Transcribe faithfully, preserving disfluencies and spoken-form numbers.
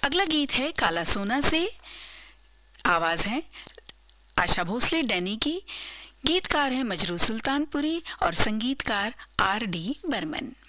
अगला गीत है काला सोना से। आवाज है आशा भोसले डैनी की। गीतकार है मजरू सुल्तानपुरी और संगीतकार आर डी बर्मन।